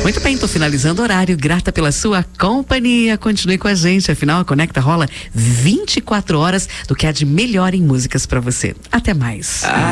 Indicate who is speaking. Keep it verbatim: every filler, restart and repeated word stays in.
Speaker 1: Muito bem, tô finalizando o horário. Grata pela sua companhia. Continue com a gente. Afinal, a Conecta rola vinte e quatro horas do que há de melhor em músicas pra você. Até mais.